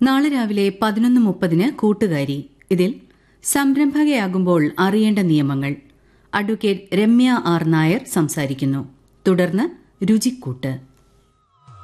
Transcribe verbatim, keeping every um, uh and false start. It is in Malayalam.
നാളെ രാവിലെ പതിനൊന്ന് മുപ്പതിന് കൂട്ടുകാരി. ഇതിൽ സംരംഭകയാകുമ്പോൾ അറിയേണ്ട നിയമങ്ങൾ. അഡ്വക്കേറ്റ് രമ്യ ആർ നായർ സംസാരിക്കുന്നു. തുടർന്ന് രുചിക്കൂട്ട്.